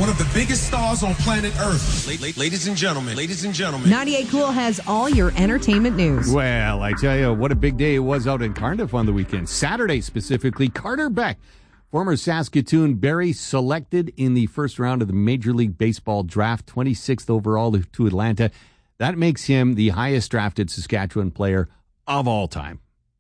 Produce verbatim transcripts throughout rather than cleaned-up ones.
one of the biggest stars on planet Earth. Ladies and gentlemen, ladies and gentlemen. ninety-eight Cool has all your entertainment news. Well, I tell you, what a big day it was out in Cardiff on the weekend. Saturday specifically, Carter Beck, former Saskatoon Berry, selected in the first round of the Major League Baseball draft, twenty-sixth overall to Atlanta. That makes him the highest drafted Saskatchewan player of all time.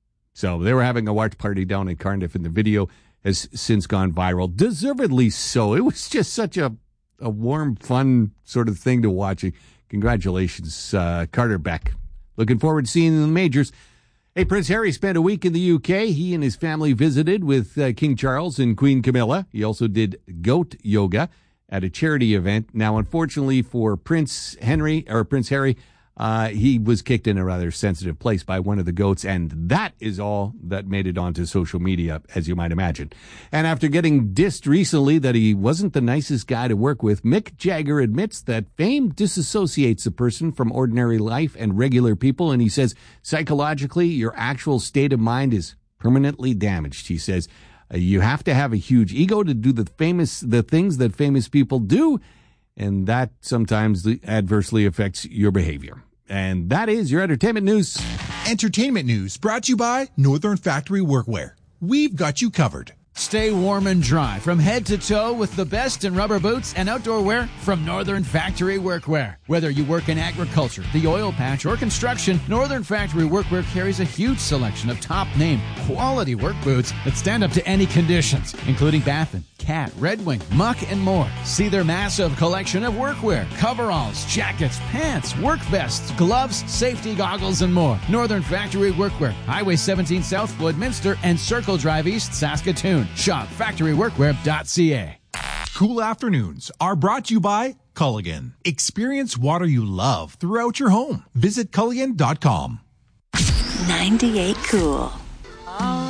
So they were having a watch party down in Cardiff, and the video has since gone viral. Deservedly so. It was just such a, a warm, fun sort of thing to watch. Congratulations, uh, Carter Beck. Looking forward to seeing you in the majors. Hey, Prince Harry spent a week in the U K. He and his family visited with uh, King Charles and Queen Camilla. He also did goat yoga at a charity event. Now, unfortunately for Prince Henry, or Prince Harry, Uh, he was kicked in a rather sensitive place by one of the goats, and that is all that made it onto social media, as you might imagine. And after getting dissed recently that he wasn't the nicest guy to work with, Mick Jagger admits that fame disassociates a person from ordinary life and regular people, and he says psychologically your actual state of mind is permanently damaged. He says uh, you have to have a huge ego to do the famous the things that famous people do, and that sometimes adversely affects your behavior. And that is your entertainment news. Entertainment news brought to you by Northern Factory Workwear. We've got you covered. Stay warm and dry from head to toe with the best in rubber boots and outdoor wear from Northern Factory Workwear. Whether you work in agriculture, the oil patch, or construction, Northern Factory Workwear carries a huge selection of top-name, quality work boots that stand up to any conditions, including Baffin, Cat, Red Wing, Muck, and more. See their massive collection of workwear, coveralls, jackets, pants, work vests, gloves, safety goggles, and more. Northern Factory Workwear, Highway seventeen South, Floydminster, and Circle Drive East, Saskatoon. Shop factory workwear dot c a. Cool afternoons are brought to you by Culligan. Experience water you love throughout your home. Visit Culligan dot com. ninety-eight Cool.